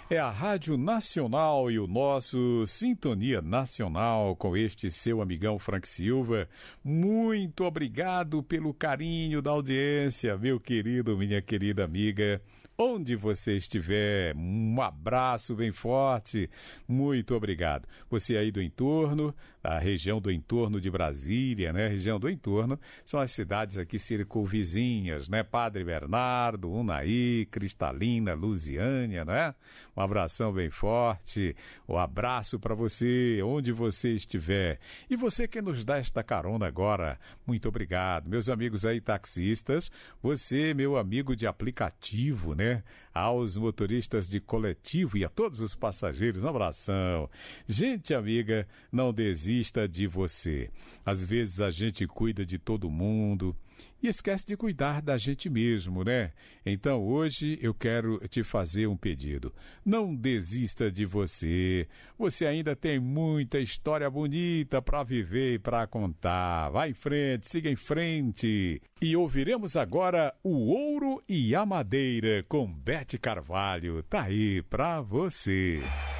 É a Rádio Nacional e o nosso Sintonia Nacional com este seu amigão Frank Silva. Muito obrigado pelo carinho da audiência, meu querido, minha querida amiga. Onde você estiver, um abraço bem forte. Muito obrigado. Você aí do entorno, da região do entorno de Brasília, né? Região do entorno são as cidades aqui circunvizinhas, né? Padre Bernardo, Unai, Cristalina, Lusiânia, né? Um abração bem forte, um abraço para você, onde você estiver. E você que nos dá esta carona agora, muito obrigado. Meus amigos aí taxistas, você, meu amigo de aplicativo, né? Aos motoristas de coletivo e a todos os passageiros, um abração. Gente amiga, não desista de você. Às vezes a gente cuida de todo mundo e esquece de cuidar da gente mesmo, né? Então hoje eu quero te fazer um pedido. Não desista de você. Você ainda tem muita história bonita para viver e para contar. Vai em frente, siga em frente. E ouviremos agora O Ouro e a Madeira com Bete Carvalho. Tá aí pra você.